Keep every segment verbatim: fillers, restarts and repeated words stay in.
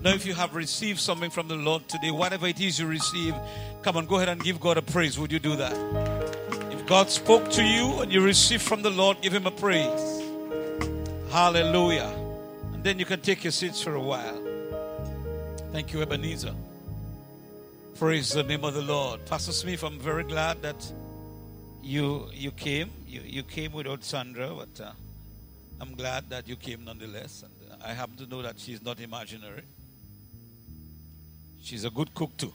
Now, if you have received something from the Lord today, whatever it is you receive, come on, go ahead and give God a praise. Would you do that? If God spoke to you and you received from the Lord, give him a praise. Hallelujah. And then you can take your seats for a while. Thank you, Ebenezer. Praise the name of the Lord. Pastor Smith, I'm very glad that you you came. You, you came without Sandra, but uh, I'm glad that you came nonetheless. And uh, I happen to know that she's not imaginary. She's a good cook too.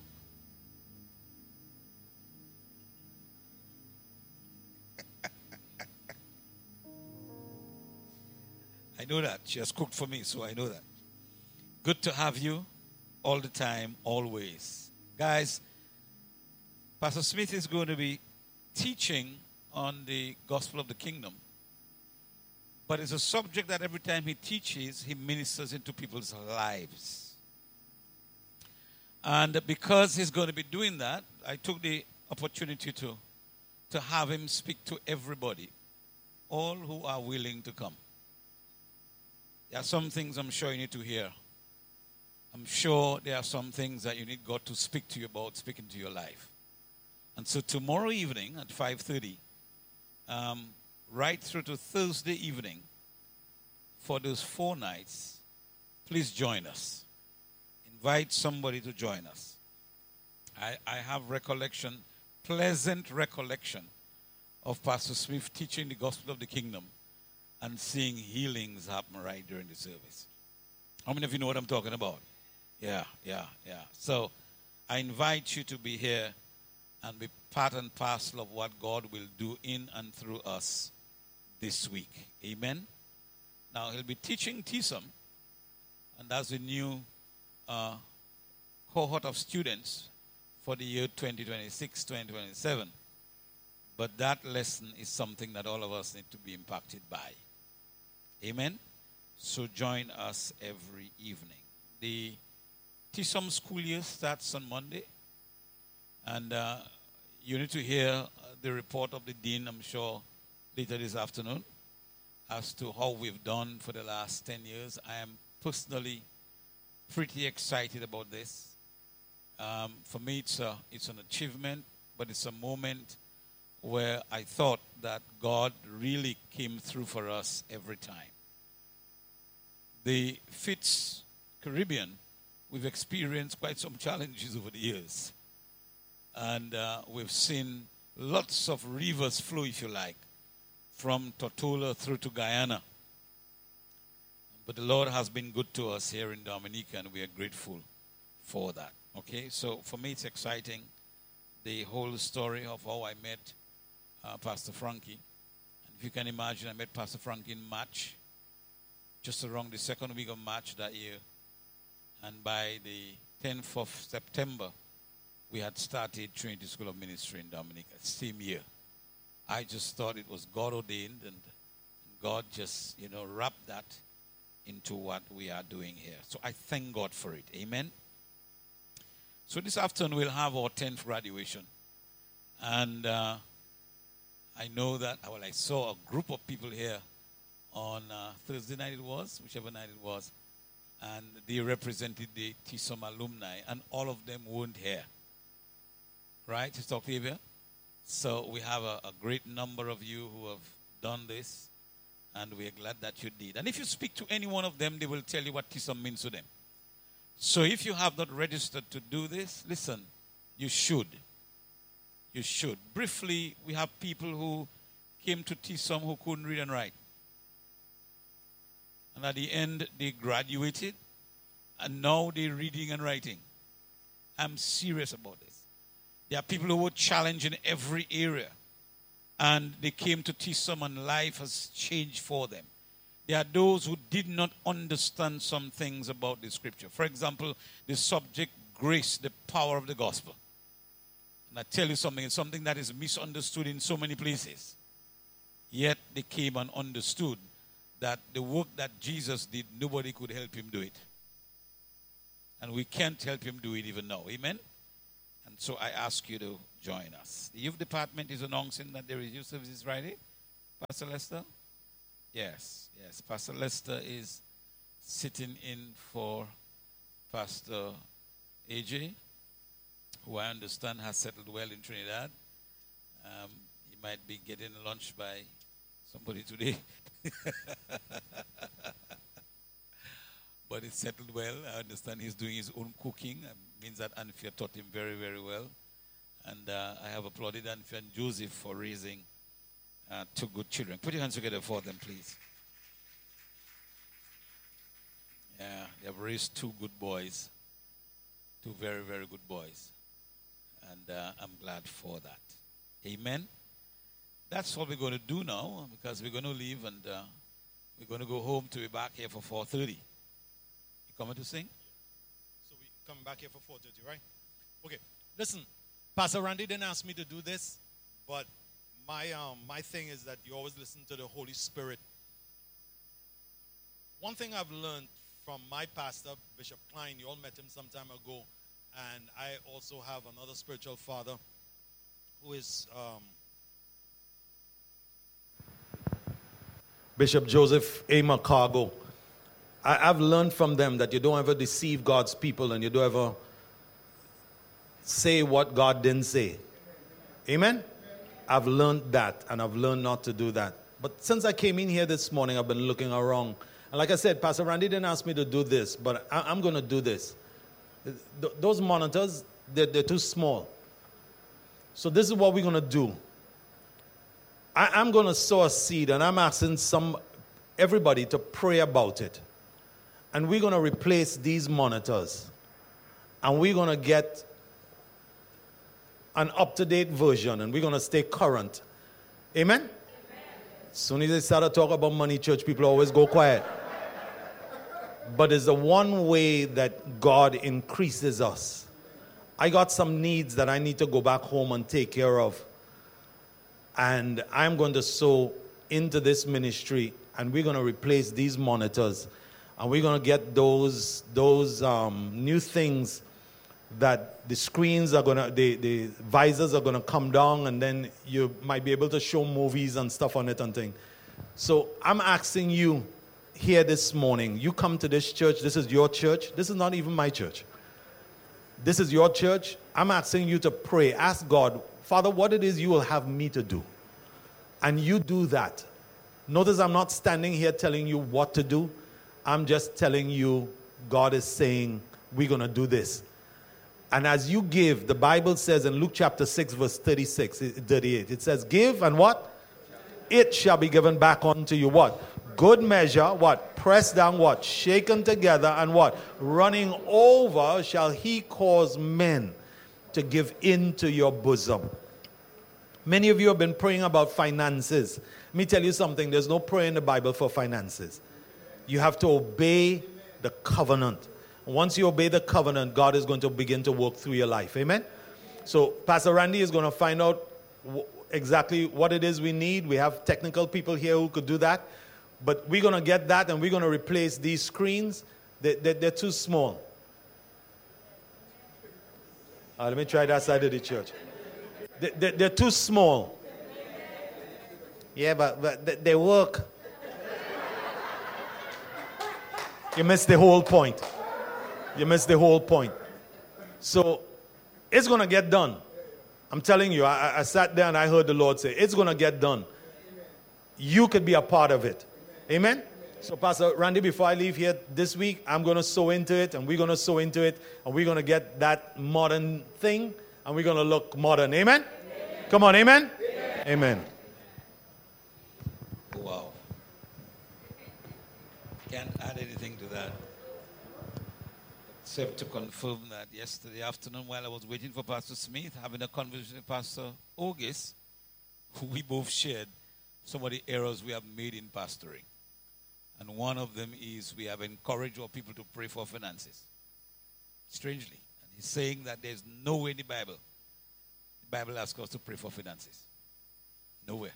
I know that. She has cooked for me, so I know that. Good to have you all the time, always. Guys, Pastor Smith is going to be teaching on the gospel of the kingdom. But it's a subject that every time he teaches, he ministers into people's lives. And because he's going to be doing that, I took the opportunity to, to have him speak to everybody, all who are willing to come. There are some things I'm sure you need to hear. I'm sure there are some things that you need God to speak to you about, speaking to your life. And so tomorrow evening at five thirty, um, right through to Thursday evening, for those four nights, please join us. Invite somebody to join us. I, I have recollection, pleasant recollection of Pastor Smith teaching the gospel of the kingdom and seeing healings happen right during the service. How many of you know what I'm talking about? Yeah, yeah, yeah. So I invite you to be here and be part and parcel of what God will do in and through us this week. Amen? Now, he'll be teaching T S O M, and that's a new uh, cohort of students for the year twenty twenty-six twenty twenty-seven. But that lesson is something that all of us need to be impacted by. Amen? So join us every evening. The T S O M school year starts on Monday. And uh, you need to hear the report of the dean, I'm sure, later this afternoon, as to how we've done for the last ten years. I am personally pretty excited about this. Um, for me, it's, a, it's an achievement, but it's a moment where I thought that God really came through for us every time. The Fitz Caribbean, we've experienced quite some challenges over the years. And uh, we've seen lots of rivers flow, if you like, from Tortola through to Guyana. But the Lord has been good to us here in Dominica, and we are grateful for that. Okay, so for me it's exciting, the whole story of how I met uh, Pastor Frankie. And if you can imagine, I met Pastor Frankie in March, just around the second week of March that year. And by the tenth of September, we had started Trinity School of Ministry in Dominica, same year. I just thought it was God ordained, and God just, you know, wrapped that into what we are doing here. So I thank God for it. Amen. So this afternoon we'll have our tenth graduation. And uh, I know that, well, I saw a group of people here on uh, Thursday night it was, whichever night it was. And they represented the T S O M alumni, and all of them weren't here. Right, Sister Octavia? So we have a, a great number of you who have done this, and we are glad that you did. And if you speak to any one of them, they will tell you what T S O M means to them. So if you have not registered to do this, listen, you should. You should. Briefly, we have people who came to T S O M who couldn't read and write. And at the end, they graduated, and now they're reading and writing. I'm serious about this. There are people who were challenged in every area, and they came to T S O M, and life has changed for them. There are those who did not understand some things about the scripture. For example, the subject, grace, the power of the gospel. And I tell you something, it's something that is misunderstood in so many places. Yet they came and understood that the work that Jesus did, nobody could help him do it. And we can't help him do it even now. Amen? And so I ask you to join us. The youth department is announcing that there is youth services Friday. Pastor Lester? Yes, yes. Pastor Lester is sitting in for Pastor A J, who I understand has settled well in Trinidad. Um, he might be getting lunch by somebody today. But it's settled well. I understand he's doing his own cooking. It means that Anfia taught him very, very well. And uh, I have applauded Anfia and Joseph for raising uh, two good children. Put your hands together for them, please. Yeah, they have raised two good boys. Two very, very good boys. And uh, I'm glad for that. Amen. That's what we're going to do now, because we're going to leave and uh, we're going to go home to be back here for four thirty. You coming to sing? So we come back here for four thirty, right? Okay. Listen, Pastor Randy didn't ask me to do this, but my um my thing is that you always listen to the Holy Spirit. One thing I've learned from my pastor, Bishop Klein, you all met him some time ago, and I also have another spiritual father who is um, Bishop Joseph A. McCargo. I, I've learned from them that you don't ever deceive God's people and you don't ever say what God didn't say. Amen? I've learned that, and I've learned not to do that. But since I came in here this morning, I've been looking around. And like I said, Pastor Randy didn't ask me to do this, but I, I'm going to do this. Th- those monitors, they're, they're too small. So this is what we're going to do. I, I'm going to sow a seed, and I'm asking some everybody to pray about it. And we're going to replace these monitors. And we're going to get an up-to-date version, and we're going to stay current. Amen? Amen? As soon as they start to talk about money, church people always go quiet. But it's the one way that God increases us. I got some needs that I need to go back home and take care of. And I'm going to sow into this ministry, and we're going to replace these monitors. And we're going to get those, those um, new things that the screens are going to, the, the visors are going to come down, and then you might be able to show movies and stuff on it and things. So I'm asking you here this morning, you come to this church, this is your church. This is not even my church. This is your church. I'm asking you to pray. Ask God, Father, what it is you will have me to do. And you do that. Notice I'm not standing here telling you what to do. I'm just telling you, God is saying, we're going to do this. And as you give, the Bible says in Luke chapter six, verse thirty-six, thirty-eight, it says, give and what? It shall be given back unto you. What? Good measure, what? Pressed down, what? Shaken together, and what? Running over shall he cause men to give into your bosom. Many of you have been praying about finances. Let me tell you something. There's no prayer in the Bible for finances. You have to obey the covenant. Once you obey the covenant, God is going to begin to work through your life. Amen? So Pastor Randy is going to find out w- exactly what it is we need. We have technical people here who could do that. But we're going to get that, and we're going to replace these screens. They, they, they're too small. Uh, let me try that side of the church. They, they, they're too small. Yeah, but, but they, they work. You missed the whole point. You missed the whole point. So it's going to get done. I'm telling you, I, I sat there and I heard the Lord say, it's going to get done. You could be a part of it. Amen? So Pastor Randy, before I leave here this week, I'm going to sow into it, and we're going to sow into it, and we're going to get that modern thing, and we're going to look modern. Amen? Amen. Come on, amen? Amen? Amen. Wow. Can't add anything to that. Except to confirm that yesterday afternoon, while I was waiting for Pastor Smith, having a conversation with Pastor August, who we both shared some of the errors we have made in pastoring. And one of them is we have encouraged our people to pray for finances. Strangely. And he's saying that there's nowhere in the Bible, the Bible asks us to pray for finances. Nowhere.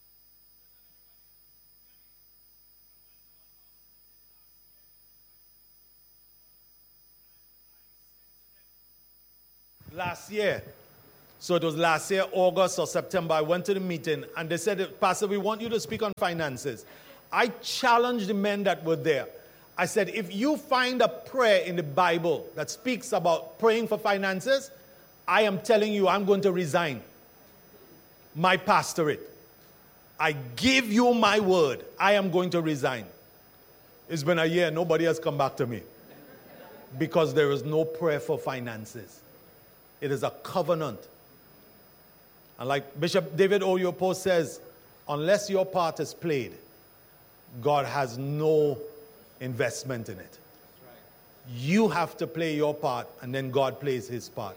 Last year, so it was last year, August or September, I went to the meeting, and they said, Pastor, we want you to speak on finances. I challenged the men that were there. I said, if you find a prayer in the Bible that speaks about praying for finances, I am telling you I'm going to resign my pastorate. I give you my word. I am going to resign. It's been a year. Nobody has come back to me. Because there is no prayer for finances. It is a covenant. And like Bishop David Oyedepo says, unless your part is played, God has no investment in it. You have to play your part, and then God plays his part.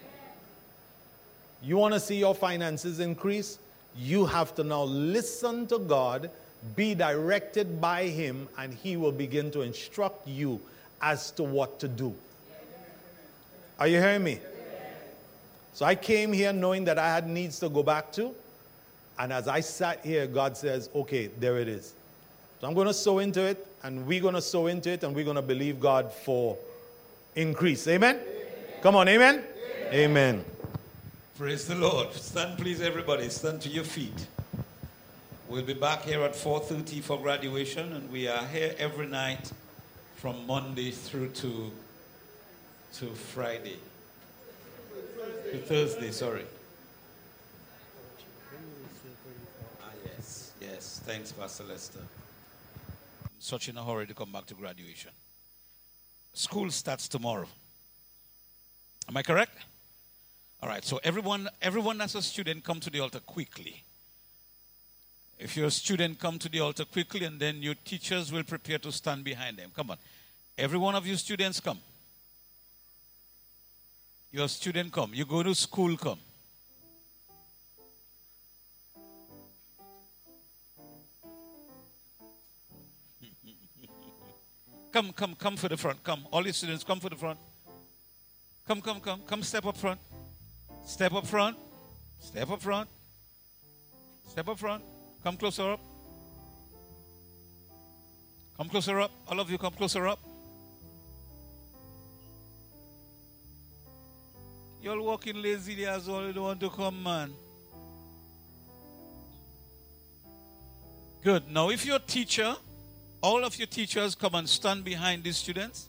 You want to see your finances increase? You have to now listen to God, be directed by him, and he will begin to instruct you as to what to do. Are you hearing me? So I came here knowing that I had needs to go back to. And as I sat here, God says, okay, there it is. So I'm going to sow into it, and we're going to sow into it, and we're going to believe God for increase. Amen? Amen. Come on, amen? Amen? Amen. Praise the Lord. Stand, please, everybody. Stand to your feet. We'll be back here at four thirty for graduation, and we are here every night from Monday through to, to Friday. To Thursday, sorry. Ah, yes, yes. Thanks, Pastor Lester. I'm such in a hurry to come back to graduation. School starts tomorrow. Am I correct? All right, so everyone, everyone that's a student, come to the altar quickly. If you're a student, come to the altar quickly, and then your teachers will prepare to stand behind them. Come on. Every one of you students, come. You're a student, come. You go to school, come. Come, come, come for the front. Come. All the students, come for the front. Come, come, come. Come step up front. Step up front. Step up front. Step up front. Come closer up. Come closer up. All of you come closer up. You're walking lazy there as well. You don't want to come, man. Good. Now, if you're a teacher, all of your teachers come and stand behind these students.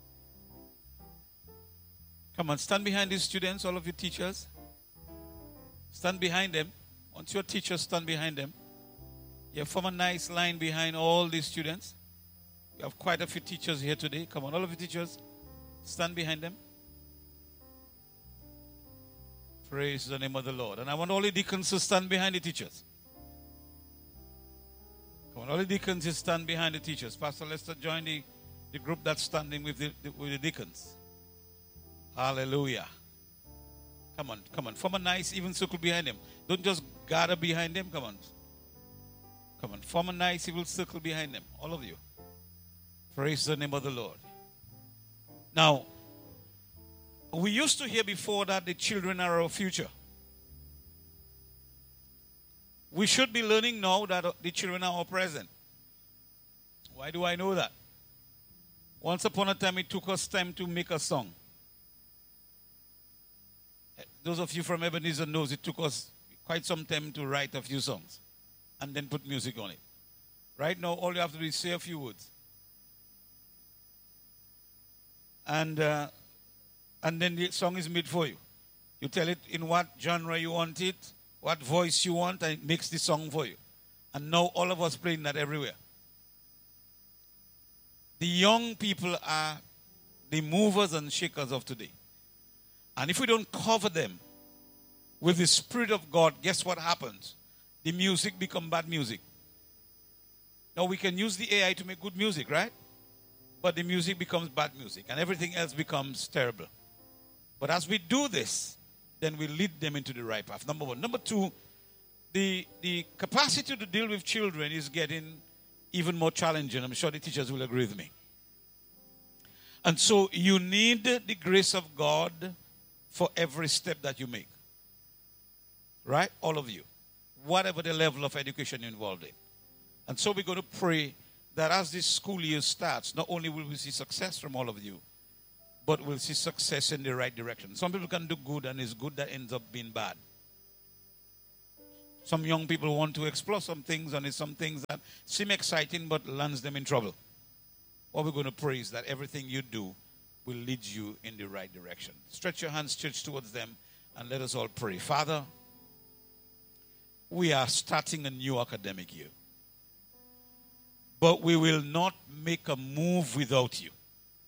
Come on, stand behind these students, all of your teachers. Stand behind them. Once your teachers stand behind them, you form a nice line behind all these students. We have quite a few teachers here today. Come on, all of you teachers, stand behind them. Praise the name of the Lord. And I want all the deacons to stand behind the teachers. Come on, all the deacons to stand behind the teachers. Pastor Lester, join the, the group that's standing with the, the, with the deacons. Hallelujah. Come on, come on. Form a nice even circle behind them. Don't just gather behind them. Come on. Come on. Form a nice even circle behind them. All of you. Praise the name of the Lord. Now, we used to hear before that the children are our future. We should be learning now that the children are our present. Why do I know that? Once upon a time, it took us time to make a song. Those of you from Ebenezer knows it took us quite some time to write a few songs and then put music on it. Right now, all you have to do is say a few words. And, uh, and then the song is made for you. You tell it in what genre you want it, what voice you want, and it makes the song for you. And now all of us playing that everywhere. The young people are the movers and shakers of today. And if we don't cover them with the Spirit of God, guess what happens? The music becomes bad music. Now we can use the A I to make good music, right? But the music becomes bad music and everything else becomes terrible. But as we do this, then we lead them into the right path. Number one. Number two, the, the capacity to deal with children is getting even more challenging. I'm sure the teachers will agree with me. And so you need the grace of God for every step that you make. Right? All of you. Whatever the level of education you're involved in. And so we're going to pray that as this school year starts, not only will we see success from all of you, but we'll see success in the right direction. Some people can do good and it's good that ends up being bad. Some young people want to explore some things and it's some things that seem exciting but lands them in trouble. what we're going to pray is that everything you do will lead you in the right direction. Stretch your hands, church, towards them, and let us all pray. Father, we are starting a new academic year, but we will not make a move without you.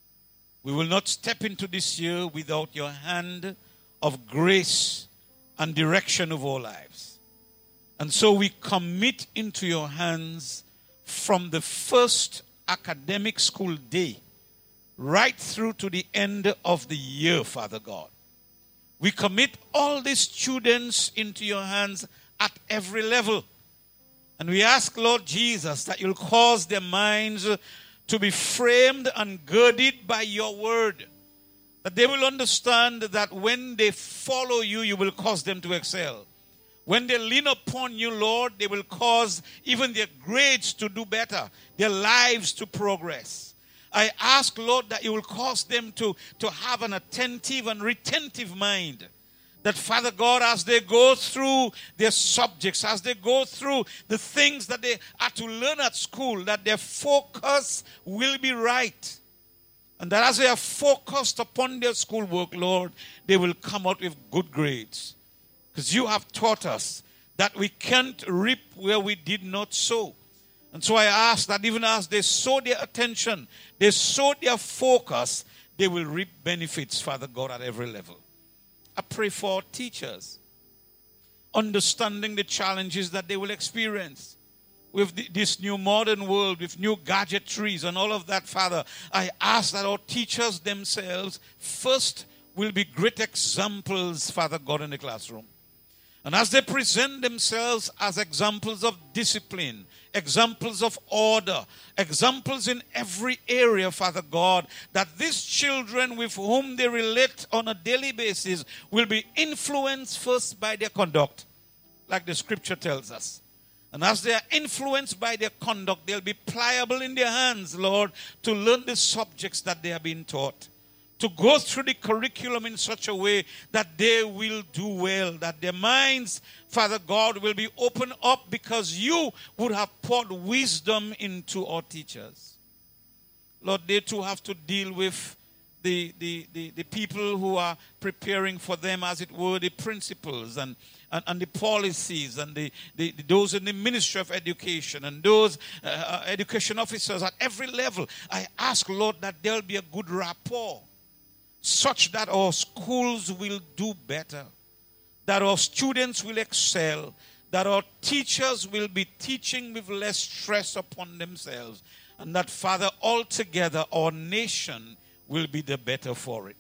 We will not step into this year without your hand of grace and direction of our lives. And so we commit into your hands from the first academic school day right through to the end of the year, Father God. We commit all these students into your hands at every level. And we ask, Lord Jesus, that you'll cause their minds to be framed and girded by your word. That they will understand that when they follow you, you will cause them to excel. When they lean upon you, Lord, they will cause even their grades to do better, their lives to progress. I ask, Lord, that you will cause them to, to have an attentive and retentive mind. That, Father God, as they go through their subjects, as they go through the things that they are to learn at school, that their focus will be right. And that as they are focused upon their schoolwork, Lord, they will come out with good grades. Because you have taught us that we can't reap where we did not sow. And so I ask that even as they sow their attention, they sow their focus, they will reap benefits, Father God, at every level. I pray for teachers, understanding the challenges that they will experience with the, this new modern world, with new gadgetries and all of that, Father. I ask that our teachers themselves first will be great examples, Father God, in the classroom. And as they present themselves as examples of discipline, examples of order, examples in every area, Father God, that these children with whom they relate on a daily basis will be influenced first by their conduct, like the scripture tells us. And as they are influenced by their conduct, they'll be pliable in their hands, Lord, to learn the subjects that they are being taught. To go through the curriculum in such a way that they will do well, that their minds, Father God, will be opened up because you would have poured wisdom into our teachers. Lord, they too have to deal with the, the, the, the people who are preparing for them, as it were, the principals and, and, and the policies and the, the, those in the Ministry of Education and those uh, education officers at every level. I ask, Lord, that there'll be a good rapport, such that our schools will do better, that our students will excel, that our teachers will be teaching with less stress upon themselves, and that, Father, altogether our nation will be the better for it.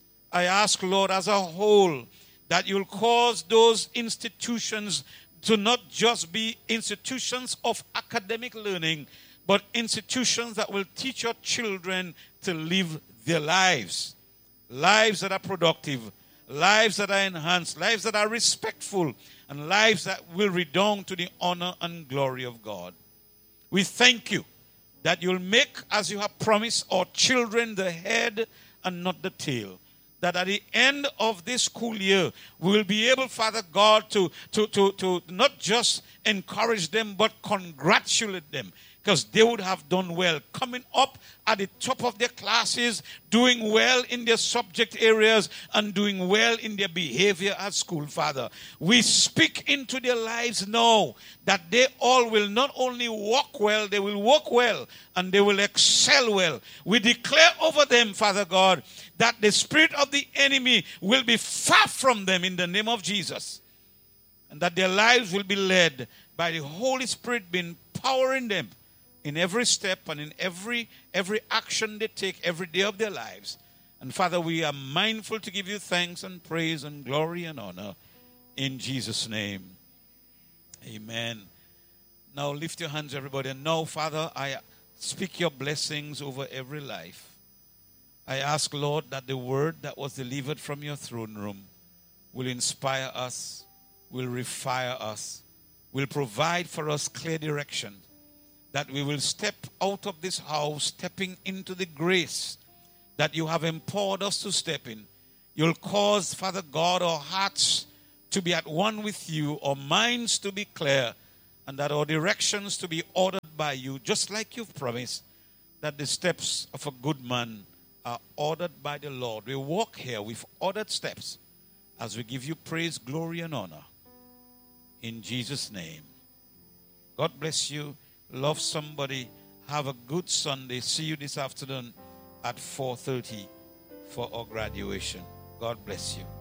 I ask, Lord, as a whole, that you'll cause those institutions to not just be institutions of academic learning, but institutions that will teach our children to live their lives. Lives that are productive, lives that are enhanced, lives that are respectful, and lives that will redound to the honor and glory of God. We thank you that you'll make, as you have promised, our children the head and not the tail. That at the end of this school year, we will be able, Father God, to, to, to, to not just encourage them, but congratulate them. Because they would have done well, coming up at the top of their classes, doing well in their subject areas, and doing well in their behavior at school, Father. We speak into their lives now that they all will not only walk well, they will walk well, and they will excel well. We declare over them, Father God, that the spirit of the enemy will be far from them in the name of Jesus. And that their lives will be led by the Holy Spirit being powering them in every step and in every every action they take every day of their lives. And Father, we are mindful to give you thanks and praise and glory and honor in Jesus' name. Amen. Now lift your hands, everybody. And now, Father, I speak your blessings over every life. I ask, Lord, that the word that was delivered from your throne room will inspire us, will refire us, will provide for us clear direction, that we will step out of this house, stepping into the grace that you have empowered us to step in. You'll cause, Father God, our hearts to be at one with you, our minds to be clear, and that our directions to be ordered by you, just like you've promised. that the steps of a good man are ordered by the Lord. We walk here with ordered steps as we give you praise, glory, and honor. In Jesus' name. God bless you. Love somebody. Have a good Sunday. See you this afternoon at four thirty for our graduation. God bless you.